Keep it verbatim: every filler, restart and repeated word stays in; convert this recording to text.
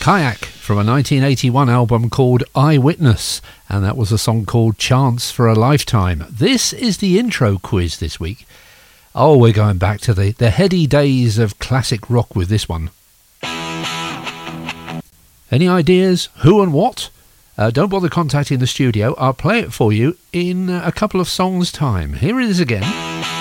Kayak from a nineteen eighty-one album called Eyewitness, and that was a song called Chance for a Lifetime. This is the intro quiz this week. Oh, we're going back to the, the heady days of classic rock with this one. Any ideas who and what? Uh, don't bother contacting the studio. I'll play it for you in a couple of songs' time. Here it is again.